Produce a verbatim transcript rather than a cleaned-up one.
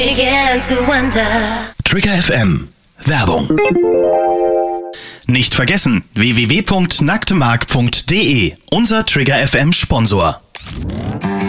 Began to wonder. Trigger F M. Werbung. Nicht vergessen, w w w punkt nacktemark punkt d e, unser Trigger F M Sponsor.